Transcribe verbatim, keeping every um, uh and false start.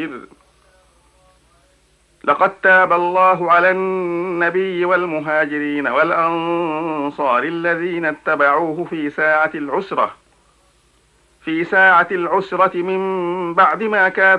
بصير. لقد تاب الله على النبي والمهاجرين والأنصار الذين اتبعوه في ساعة العسرة في ساعة العسرة من بعد ما كاد